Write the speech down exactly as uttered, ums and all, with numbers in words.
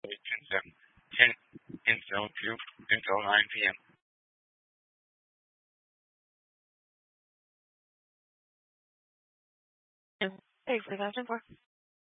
ten, seven, ten until two until nine p.m. Hey, for that, for